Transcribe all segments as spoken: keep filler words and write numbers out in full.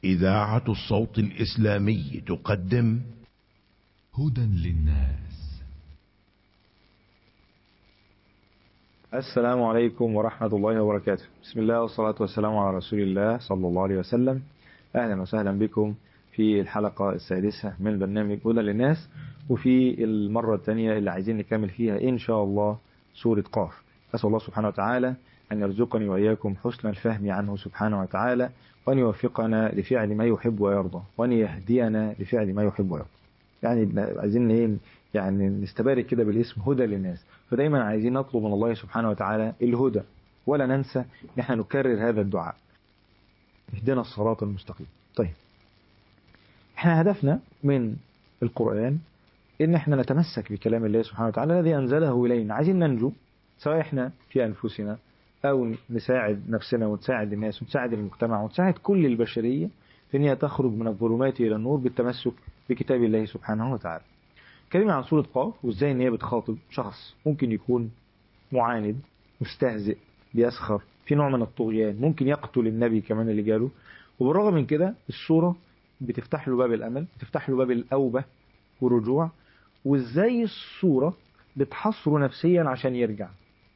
إذاعة الصوت الإسلامي تقدم هدى للناس. السلام عليكم ورحمة الله وبركاته. بسم الله والصلاة والسلام على رسول الله صلى الله عليه وسلم. أهلا وسهلا بكم في الحلقة السادسة من برنامج هدى للناس، وفي المرة الثانية اللي عايزين نكمل فيها إن شاء الله سورة قاف. أسأل الله سبحانه وتعالى أن يرزقني وإياكم حسن الفهم عنه سبحانه وتعالى، وأن يوفقنا لفعل ما يحب ويرضى، وأن يهدينا لفعل ما يحب ويرضى. يعني عايزين ايه؟ يعني نستبارك كده بالاسم هدى للناس، فدايما عايزين نطلب من الله سبحانه وتعالى الهدى، ولا ننسى ان احنا نكرر هذا الدعاء، اهدنا الصراط المستقيم. طيب، احنا هدفنا من القرآن ان احنا نتمسك بكلام الله سبحانه وتعالى الذي انزله الينا. عايزين ننجو، سواء احنا في انفسنا او نساعد نفسنا ونساعد الناس ونساعد المجتمع ونساعد كل البشرية في ان هي تخرج من الظلمات الى النور بالتمسك بكتاب الله سبحانه وتعالى. كلمة عن سورة قاف، وازاي ان هي بتخاطب شخص ممكن يكون معاند، مستهزئ، بيسخر، في نوع من الطغيان، ممكن يقتل النبي كمان اللي جاله، وبالرغم من كده السورة بتفتح له باب الامل، بتفتح له باب الاوبة والرجوع، وازاي السورة بتحصره نفسيا عشان يرجع.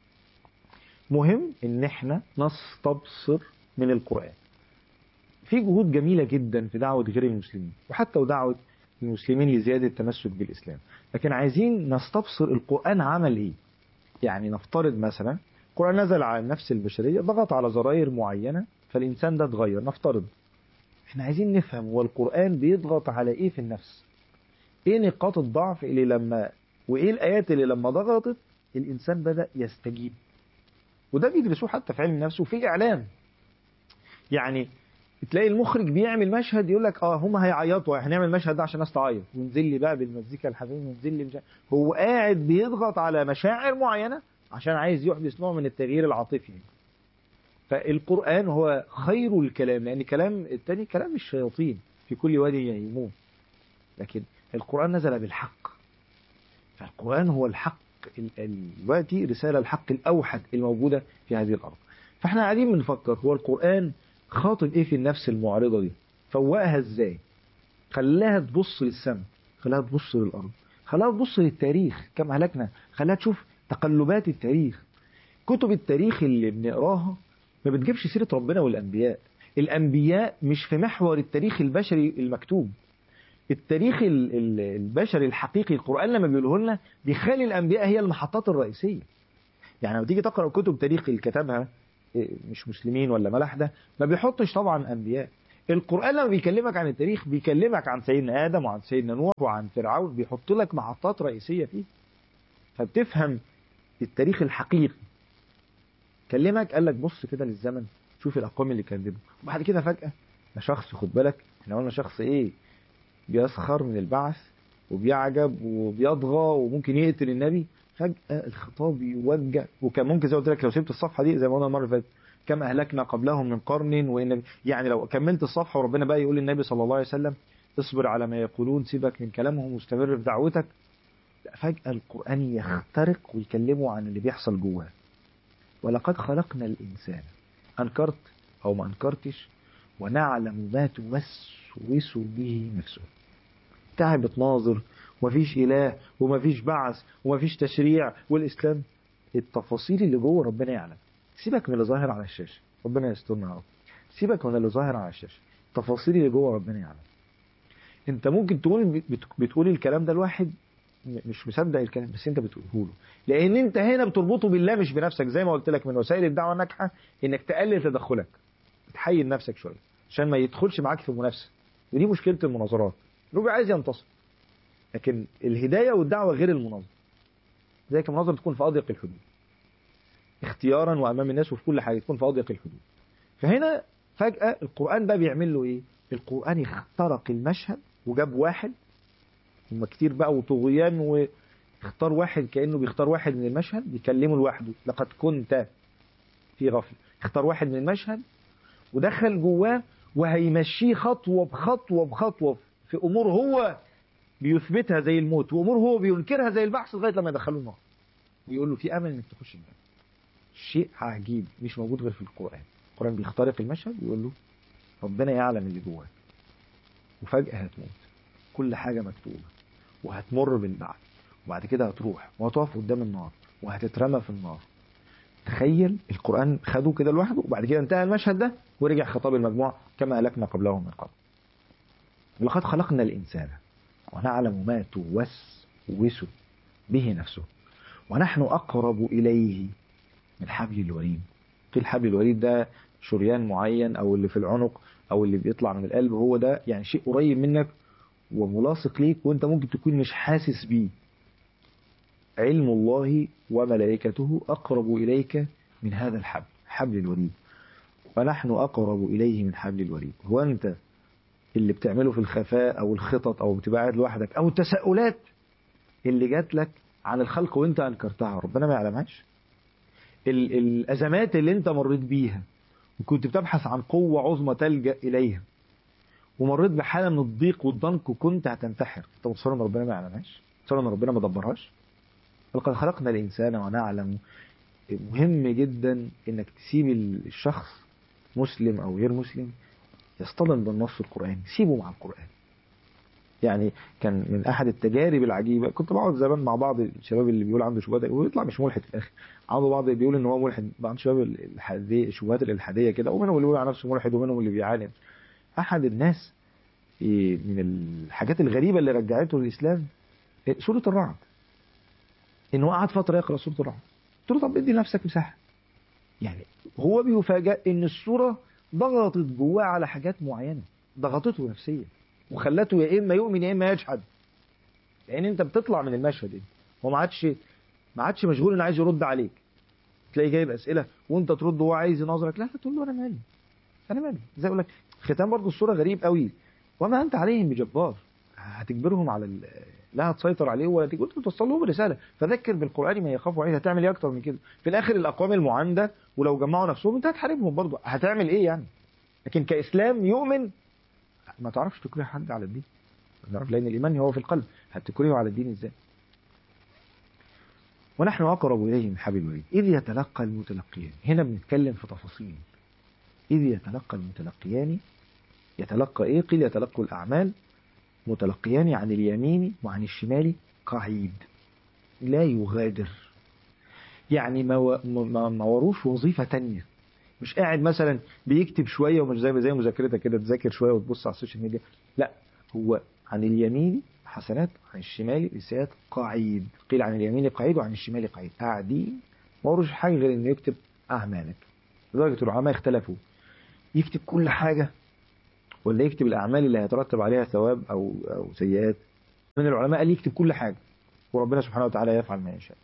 مهم ان احنا نستبصر من القرآن. في جهود جميلة جدا في دعوة غير المسلمين، وحتى ودعوة المسلمين لزيادة التمسك بالإسلام، لكن عايزين نستبصر القرآن عمل إيه. يعني نفترض مثلا القرآن نزل على النفس البشرية، ضغط على زراير معينة فالإنسان ده اتغير. نفترض احنا عايزين نفهم هو القرآن بيضغط على إيه في النفس، إيه نقاط الضعف اللي لما وإيه الآيات اللي لما ضغطت الإنسان بدأ يستجيب. وده بيدرسوه حتى في علم النفس وفي الإعلام. يعني تلاقي المخرج بيعمل مشهد يقول لك اه هم هيعيطوا، هنعمل المشهد ده عشان الناس تعيط، وننزل لي بقى بالمزيكا الحزينه، وننزل لي مش... هو قاعد بيضغط على مشاعر معينه عشان عايز يحدث نوع من التغيير العاطفي. فالقرآن هو خير الكلام، لان كلام التاني كلام الشياطين في كل وادي يهيمون، لكن القرآن نزل بالحق. فالقرآن هو الحق دلوقتي، رسالة الحق الأوحد الموجودة في هذه الأرض. فاحنا قاعدين بنفكر هو القرآن خاطب ايه في النفس المعارضة دي، فوقها ازاي، خلاها تبص للسماء، خلاها تبص للأرض، خلاها تبص للتاريخ كم هلكنا، خلاها تشوف تقلبات التاريخ. كتب التاريخ اللي بنقراها ما بتجيبش سيرة ربنا والأنبياء. الأنبياء مش في محور التاريخ البشري المكتوب. التاريخ البشري الحقيقي القرآن لما بيقوله لنا بيخلي الأنبياء هي المحطات الرئيسية. يعني لما تيجي تقرأ كتب تاريخ اللي كتبها مش مسلمين ولا ملاحدة ما بيحطش طبعا أنبياء. القرآن لما بيكلمك عن التاريخ بيكلمك عن سيدنا آدم وعن سيدنا نوح وعن فرعون، بيحط لك محطات رئيسية فيه، فبتفهم التاريخ الحقيقي. كلمك قال لك بص كده للزمن، شوف الأقوام اللي كذبوا، وبعد كده فجأة ده شخص، خد بالك احنا قلنا شخص ايه، بيسخر من البعث وبيعجب وبيطغى وممكن يقتل النبي. فجأة الخطاب يوجه، وكان ممكن زي ما قلت لك لو سبت الصفحة دي زي ما قلنا المرة اللي فاتت كم أهلكنا قبلهم من قرن، وإن يعني لو كملت الصفحة وربنا بقى يقول للنبي صلى الله عليه وسلم اصبر على ما يقولون، سيبك من كلامهم واستمر في دعوتك. فجأة القرآن يخترق ويكلمه عن اللي بيحصل جواه. ولقد خلقنا الإنسان، أنكرت أو ما أنكرتش، ونعلم ما توسوس به نفسه. تعبت ناظر ومفيش إله ومفيش بعث ومفيش تشريع، والإسلام التفاصيل اللي جوه ربنا يعلم. سيبك من اللي ظاهر على الشاشة، ربنا يسترنا يا رب. سيبك من اللي ظاهر على الشاشة، التفاصيل اللي جوه ربنا يعلم. انت ممكن تقول بتقول الكلام ده لواحد مش مصدق الكلام، بس انت بتقوله له لان انت هنا بتربطه بالله مش بنفسك. زي ما قلت لك من وسائل الدعوة الناجحة انك تقلل تدخلك، تحيل نفسك شوية عشان ما يدخلش معاك في منافسة. ودي مشكلة المناظرات، انه عايز ينتصر. لكن الهداية والدعوة غير المناظرة. زي المناظرة تكون في أضيق الحدود اختيارا وأمام الناس وفي كل حاجة تكون في أضيق الحدود. فهنا فجأة القرآن بقى بيعمل له إيه؟ القرآن اخترق المشهد وجاب واحد، هم كتير بقى وطغيان، واختار واحد كأنه بيختار واحد من المشهد بيكلمه لوحده، لقد كنت في غفلة. اختار واحد من المشهد ودخل جواه وهيمشيه خطوة بخطوة بخطوة في أمور هو بيثبتها زي الموت، وأمور هو بينكرها زي البحث، لغاية لما يدخلوا النار ويقول له في أمل إنك تخش النار. شيء عجيب مش موجود غير في القرآن. القرآن بيخترق المشهد ويقول له ربنا يعلم اللي جواك، وفجأة هتموت. كل حاجة مكتوبة وهتمر بالبعد، وبعد كده هتروح وهتقف قدام النار وهتترمى في النار. تخيل القرآن خده كده لوحده، وبعد كده انتهى المشهد ده ورجع خطاب المجموعة كما أهلكنا قبلهم من قبل. ولقد خلقنا الإنسان ونعلم ما توسوس به نفسه ونحن أقرب إليه من حبل الوريد. قيل حبل الوريد ده شريان معين أو اللي في العنق أو اللي بيطلع من القلب، هو ده يعني شيء قريب منك وملاصق ليك وانت ممكن تكون مش حاسس بيه. علم الله وملائكته أقرب إليك من هذا الحبل، حبل الوريد، ونحن أقرب إليه من حبل الوريد. هو أنت اللي بتعمله في الخفاء أو الخطط أو بتبقى قاعد لوحدك أو التساؤلات اللي جات لك عن الخلق وانت أنكرتها ربنا ما يعلمهاش؟ ال- الأزمات اللي انت مريت بيها وكنت بتبحث عن قوة عظمى تلجأ إليها ومريت بحالة من الضيق والضنك وكنت هتنتحر، انت متصور ان ربنا ما يعلمهاش؟ متصور ان ربنا ما دبرهاش؟ لقد خلقنا الإنسان ونعلم. مهم جدا انك تسيب الشخص مسلم او غير مسلم يصطدم بالنص القرآني، سيبه مع القرآن. يعني كان من احد التجارب العجيبه، كنت بقعد زمان مع بعض الشباب اللي بيقول عنده شبهات ويطلع مش ملحد في الاخر، عنده بعض بيقول ان هو ملحد، بعض شباب الالحاديه الشبهات الالحاديه كده، ومنهم اللي بيقول على نفسه ملحد ومنهم اللي بيعاند. احد الناس من الحاجات الغريبه اللي رجعته للاسلام سوره الرعد، انه قعد فتره يقرا سوره الرعد. قلت له طب ادي لنفسك مساحه. يعني هو بيفاجئ ان السوره ضغطت جواه على حاجات معينه، ضغطته نفسيا وخلته يا اما يؤمن يا اما يجحد. لان يعني انت بتطلع من المشهد ده هو ما عادش ما عادش مشغول انه عايز يرد عليك، تلاقي جايب اسئله وانت ترد وهو عايز يناظرك، لا لا تقول له انا مالي انا مالي. زي اقول لك ختام برضه الصوره غريب قوي، وما انت عليهم بجبار هتجبرهم على ال... لا هتسيطر عليه ولا تقول توصل لهم رساله، فذكر بالقران ما يخافوا عليه. هتعمل ايه اكتر من كده؟ في الاخر الاقوام المعانده ولو جمعوا نفسهم انت هتحاربهم برضه، هتعمل ايه يعني؟ لكن كاسلام يؤمن ما تعرفش تكره حد على الدين، لأن الإيمان هو في القلب، هتكرهه على الدين إزاي؟ ونحن أقرب إليه من حبل الوريد إذ يتلقى المتلقيان. هنا بنتكلم في تفاصيل. إذ يتلقى المتلقيان، يتلقى إيه؟ قيل يتلقى الأعمال، متلقيان عن اليمين وعن الشمال قعيد لا يغادر. يعني ما, و... ما... ما وروش وظيفة تانية، مش قاعد مثلا بيكتب شوية ومش زي زي مذاكرتك كده تذاكر شوية وتبص على السوشيال ميديا، لا هو عن اليمين حسنات عن الشمال سيئات قعيد. قيل عن اليمين قعيد وعن الشمال قعيد، قاعدين ما وروش حاجة غير انه يكتب أعمالك. لدرجة العلماء اختلفوا يكتب كل حاجة ولا يكتب الأعمال اللي هيترتب عليها ثواب أو أو سيئات. من العلماء قال يكتب كل حاجة وربنا سبحانه وتعالى يفعل ما يشاء.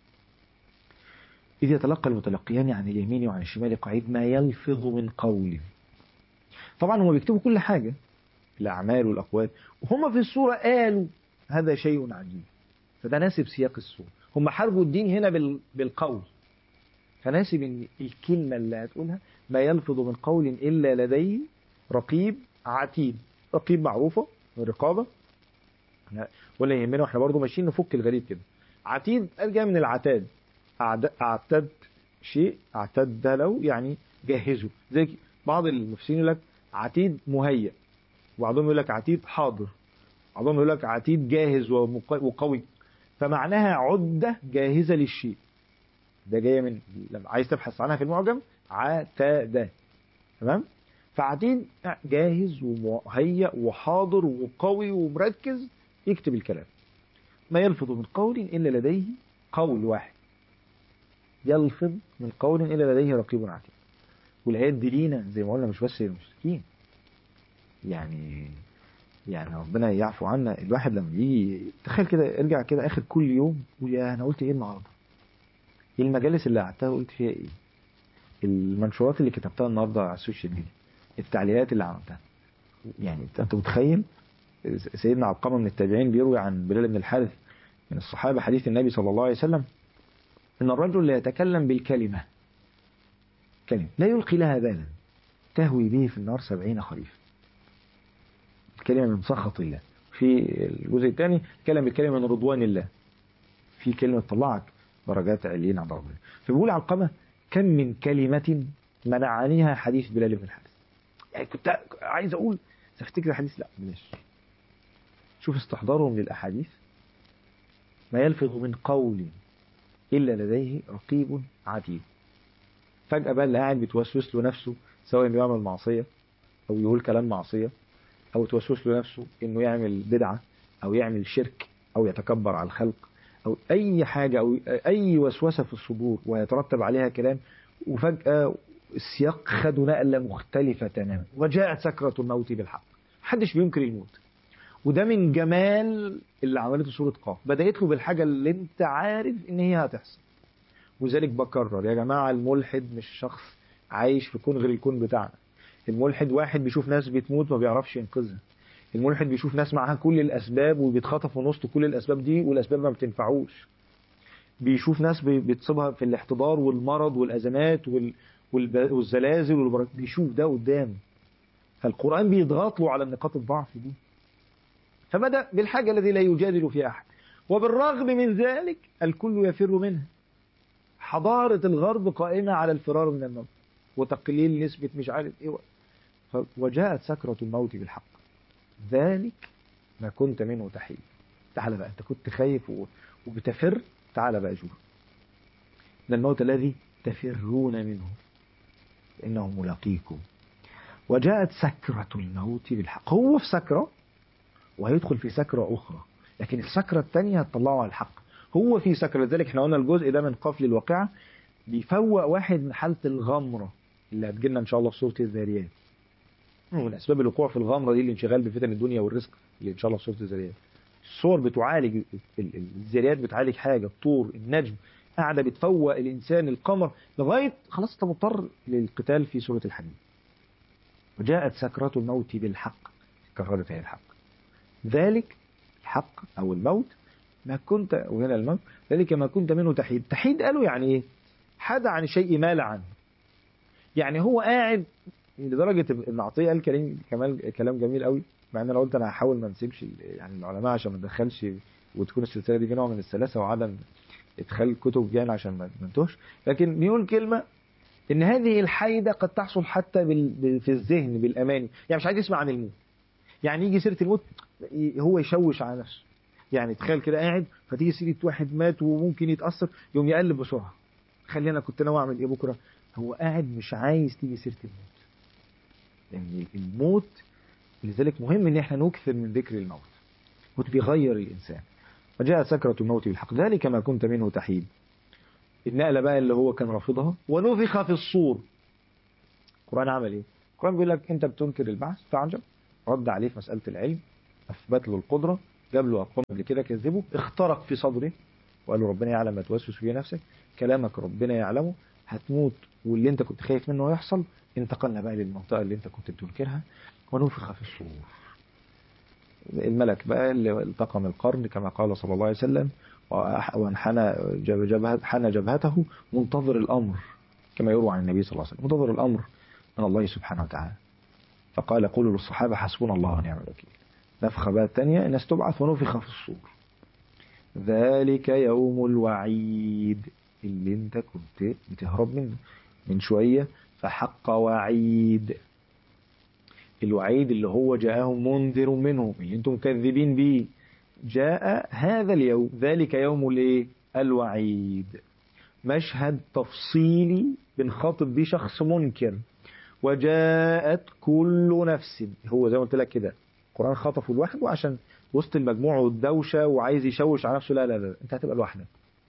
إذ يتلقى المتلقيان عن اليمين وعن الشمال قعيد ما يلفظ من قول. طبعا هم بيكتبوا كل حاجة الأعمال والأقوال، وهم في السورة قالوا هذا شيء عجيب، فده ناسب سياق السورة. هم حاربوا الدين هنا بالقول، فناسب ان الكلمة اللي هتقولها ما يلفظ من قول إلا لديه رقيب عتيد. رقيب معروفة الرقابة ولا يهمنا، واحنا برضو ماشيين نفك الغريب كده. عتيد جاء من العتاد، اعتد شيء اعتد له يعني جهزه. زي بعض المفسرين يقول لك عتيد مهيأ، وبعضهم يقول لك عتيد حاضر، بعضهم يقول لك عتيد جاهز وقوي، فمعناها عدة جاهزة للشيء. ده جاية من لما عايز تبحث عنها في المعجم عتادة، تمام؟ فعتيد جاهز ومهيأ وحاضر وقوي ومركز يكتب الكلام. ما يلفظ من قول إلا لديه قول واحد، يلفظ من قول إلا لديه رقيب عتيد. والآيات دي لينا زي ما قلنا مش بس للمشركين، يعني يعني ربنا يعفو عنا. الواحد لما يجي تخيل كده، ارجع كده آخر كل يوم ويا أنا قلت إيه النهارده؟ إيه المجالس اللي قعدتها وقلت فيها إيه؟ المنشورات اللي كتبتها النهارده على السوشيال ميديا، التعليقات اللي عملتها. يعني أنت متخيل؟ سيدنا علقمة من التابعين بيروي عن بلال بن الحارث من الصحابة حديث النبي صلى الله عليه وسلم إن الرجل لا يتكلم بالكلمة، كلمة لا يلقي لها بالا تهوي به في النار سبعين خريف. الكلمة من سخط الله. في الجزء الثاني كلم بالكلمة من رضوان الله، في كلمة تطلعك درجات عليين عند ربنا. فبيقول علقمة كم من كلمة منعنيها حديث بلال بن الحارث. يعني كنت عايز أقول تفتكر الحديث؟ لا بلاش. شوف استحضارهم للأحاديث، ما يلفظ من قول إلا لديه رقيب عتيد. فجأة بقى اللي قاعد بتوسوس له نفسه سواء انه يعمل معصية او يقول كلام معصية، او توسوس له نفسه انه يعمل بدعة او يعمل شرك او يتكبر على الخلق او اي حاجة او اي وسوسة في الصدور ويترتب عليها كلام، وفجأة السياق خدوا نقلة مختلفة تماما. وجاءت سكرة الموت بالحق. محدش بينكر الموت، وده من جمال اللي عملته سورة قاف. بدأت له بالحاجة اللي انت عارف ان هي هتحصل. وذلك بكرر يا جماعة، الملحد مش شخص عايش في كون غير الكون بتاعنا. الملحد واحد بيشوف ناس بتموت ما بيعرفش ينقذها. الملحد بيشوف ناس معاها كل الأسباب وبيتخطف في وسط كل الأسباب دي والأسباب ما بتنفعوش. بيشوف ناس بتصيبها في الاحتضار والمرض والأزمات وال... والزلازل والبرك... بيشوف ده قدامه. فالقرآن بيضغط له على نقاط الضعف دي. فبدأ بالحاجة الذي لا يجادل في أحد، وبالرغم من ذلك الكل يفر منها. حضارة الغرب قائمة على الفرار من الموت وتقليل نسبة مش عارف ايه. وجاءت سكرة الموت بالحق، ذلك ما كنت منه تحيد. تعال بقى، انت كنت خايف وبتفر، تعال بقى شوف ان الموت الذي تفرون منه انه ملاقيكم. وجاءت سكرة الموت بالحق. هو في سكرة وهيدخل في سكرة أخرى، لكن السكرة الثانية هتطلعه على الحق. هو في سكرة. ذلك احنا قلنا الجزء ده من قفل الواقعة بيفوق واحد من حالة الغمرة اللي هتجيلنا ان شاء الله في سورة الذاريات. من اسباب الوقوع في الغمرة دي الانشغال بفتن الدنيا والرزق اللي ان شاء الله في سورة الذاريات. الصور بتعالج، الذاريات بتعالج حاجة، الطور، النجم، قاعدة بتفوق الانسان، القمر، لغاية خلاص انت مضطر للقتال في سورة الحديد. وجاءت سكرة الموت بالحق، كفرت هي الحق. ذلك الحق او الموت ما كنت، وهنا الموت، ذلك ما كنت منه تحيد. تحيد قالوا يعني ايه؟ حاد عن شيء مال عنه. يعني هو قاعد لدرجة ابن عطية قال كلام كمال كلام جميل قوي، مع ان انا قلت انا هحاول ما نسيبش يعني العلماء عشان ما ندخلش وتكون السلسلة دي نوع من السلاسة وعدم ادخال كتب يعني عشان ما ننتهش. لكن بيقول كلمة ان هذه الحيدة قد تحصل حتى بال... في الذهن بالاماني. يعني مش عايز يسمع عن الموت، يعني يجي سيرة الموت هو يشوش على نفسه. يعني تخيل كده قاعد فتيجي سيرة واحد مات وممكن يتأثر يوم يقلب بسرعة، خلي انا كنت ناوي اعمل ايه بكره. هو قاعد مش عايز تيجي سيره الموت، لان يعني الموت لذلك مهم ان احنا نكثر من ذكر الموت. الموت بيغير الانسان. وجاءت سكرة الموت بالحق، ذلك ما كنت منه تحيد. النقله بقى اللي هو كان رافضها، ونفخ في الصور. القران عمل ايه؟ القران بيقول لك انت بتنكر البعث فعجب، رد عليه في مساله العلم، اثبت له القدره، جاب له اقوام قبل كده كذبوا، اخترق في صدره وقال له ربنا يعلم ما توسوس فيه نفسك، كلامك ربنا يعلمه، هتموت واللي انت كنت خايف منه يحصل. انتقلنا بقى للمنطقة اللي انت كنت بتنكرها. ونفخ في الصور. الملك بقى اللي التقم القرن كما قال صلى الله عليه وسلم، وانحنى جبهة حنى جبهته منتظر الأمر كما يروى عن النبي صلى الله عليه وسلم، منتظر الأمر من الله سبحانه وتعالى. فقال قولوا للصحابة حسبنا الله ونعم الوكيل. نفخة بقى الثانية الناس تبعث ونفخ في الصور. ذلك يوم الوعيد اللي انت كنت بتهرب منه من شوية. فحق وعيد، الوعيد اللي هو جاءهم منذر منهم اللي انتم مكذبين به، جاء هذا اليوم. ذلك يوم الايه؟ الوعيد. مشهد تفصيلي بنخاطب بيه شخص منكر. وجاءت كل نفس، هو زي ما قلت لك كده القرآن خطفه لوحده عشان وسط المجموعة والدوشة وعايز يشوش على نفسه. لا لا لا، انت هتبقى لوحدك.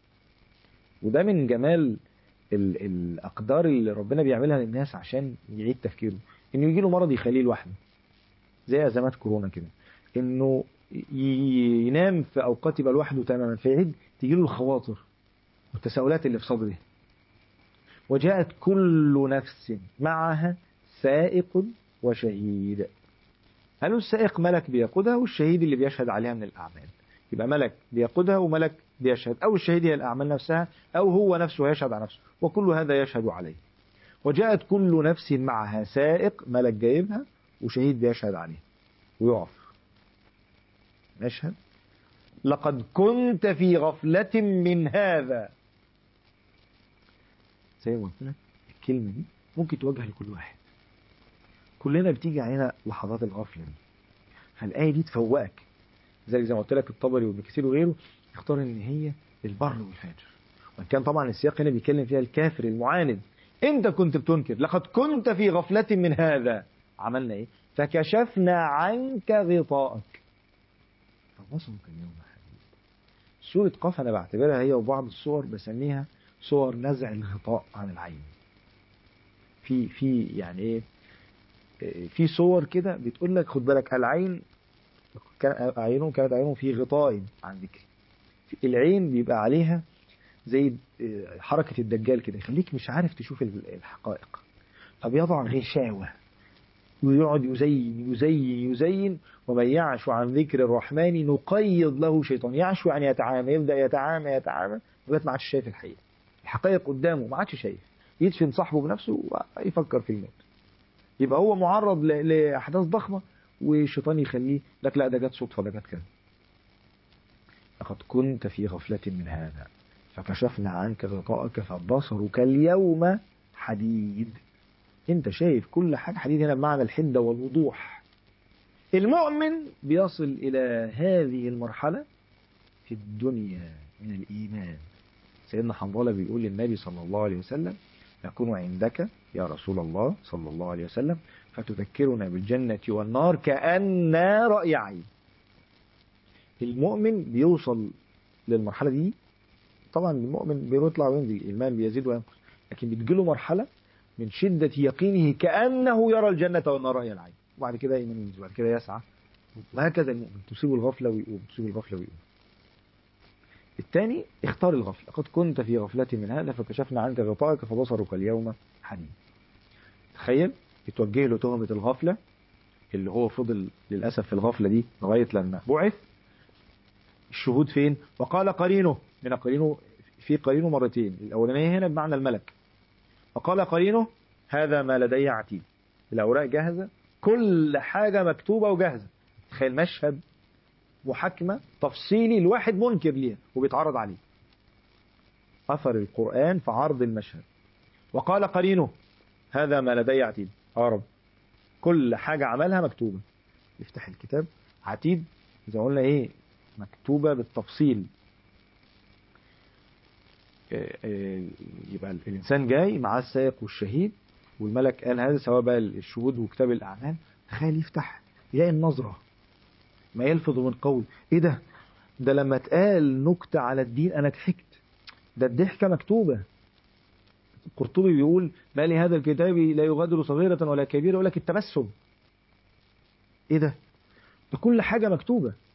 وده من جمال ال الأقدار اللي ربنا بيعملها للناس عشان يعيد تفكيره. انه يجي له مرض يخليه لوحده زي أزمات كورونا كده، انه ينام في أوقات يبقى لوحده تماما، فيعيد تيجي له الخواطر والتساؤلات اللي في صدره. وجاءت كل نفس معها سائق وشهيد. قالوا السائق ملك بيقودها، والشهيد اللي بيشهد عليها من الأعمال. يبقى ملك بيقودها وملك بيشهد، أو الشهيد هي الأعمال نفسها، أو هو نفسه يشهد على نفسه، وكل هذا يشهد عليه. وجاءت كل نفس معها سائق، ملك جايبها وشهيد بيشهد عليه ويقف نشهد. لقد كنت في غفلة من هذا. زي ما قلت لك الكلمة دي ممكن توجه لكل واحد. كلنا بتيجي علينا لحظات الغفلة دي، فالآية دي تفوقك. زي زي ما قلت لك الطبري وابن كثير وغيره اختار ان هي البر والفاجر، وان كان طبعا السياق هنا بيتكلم فيها الكافر المعاند. انت كنت بتنكر، لقد كنت في غفلة من هذا، عملنا ايه؟ فكشفنا عنك غطاءك فبصرك اليوم حديد. سورة قاف انا بعتبرها هي وبعض الصور بسميها صور نزع الغطاء عن العين. في في يعني ايه، في صور كده بتقول لك خد بالك العين كان عينه كانت عينه في غطاء عن ذكري. العين بيبقى عليها زي حركة الدجال كده، يخليك مش عارف تشوف الحقائق، فبيضع غشاوة ويقعد يزين يزين يزين. ومن يعش عن ذكر الرحمن نقيض له شيطان. يعشو يعني يتعامى، يبدأ يتعامى يتعامى لغاية ما عادش شايف الحقيقة، الحقائق قدامه ما عادش شايف، يدفن صاحبه بنفسه ويفكر في الموت. يبقى هو معرض لأحداث ضخمة والشيطان يخليه لك لا ده جت صدفة ده جت كده. لقد كنت في غفلة من هذا فكشفنا عنك غطاءك فبصرك اليوم حديد. انت شايف كل حاجة حديد هنا بمعنى الحدة والوضوح. المؤمن بيصل إلى هذه المرحلة في الدنيا من الإيمان. سيدنا حنظلة بيقول للنبي صلى الله عليه وسلم نكون عندك يا رسول الله صلى الله عليه وسلم فتذكرنا بالجنة والنار كأن رأي عين. المؤمن بيوصل للمرحلة دي. طبعا المؤمن بيطلع وينزل، الإيمان بيزيد وينقص، لكن بتجيله مرحلة من شدة يقينه كأنه يرى الجنة والنار رأي العين، وبعد كده إيمان ينزل، وبعد كده يسعى، وهكذا المؤمن تصيب الغفلة ويقوم، تصيب الغفلة ويقوم. الثاني اختار الغفلة. قد كنت في غفلة من هذا فكشفنا عنك غطاءك فبصرك اليوم حديد. تخيل يتوجه له تهمة الغفلة، اللي هو فضل للأسف في الغفلة دي لغاية لما بعث. الشهود فين؟ وقال قرينه، من قرينه في قرينه مرتين، الأولانية هنا بمعنى الملك. وقال قرينه هذا ما لدي عتيد، الأوراق جاهزة، كل حاجة مكتوبة وجاهزة. تخيل مشهد محاكمة تفصيلي الواحد منكر ليها وبيتعرض عليه، أثر القرآن في عرض المشهد. وقال قرينه هذا ما لدي عتيد، يا رب كل حاجة عملها مكتوبة. يفتح الكتاب عتيد إذا قلنا إيه، مكتوبة بالتفصيل. يبقى الإنسان جاي مع السائق والشهيد والملك قال هذا، سواء بقى الشهود وكتاب الأعمال. تخيل يفتح يلاقي النظرة ما يلفظ من قول، إيه ده ده لما اتقال نكتة على الدين أنا ضحكت، ده الضحكة مكتوبة. القرطبي بيقول ما لهذا الكتاب لا يغادر صغيرة ولا كبيرة ولكن التبسم. إيه ده ده كل حاجة مكتوبة.